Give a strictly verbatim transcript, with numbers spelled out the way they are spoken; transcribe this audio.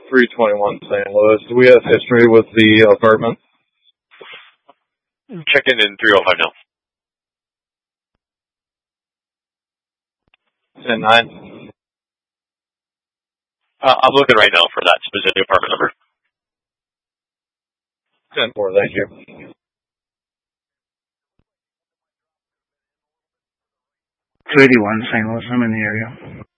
three twenty-one Saint Louis. Do we have history with the apartment? Checking in three oh five now. ten nine. Uh, I'm looking right now for that specific apartment number. ten four, thank you. two eighty-one Saint Louis, I'm in the area.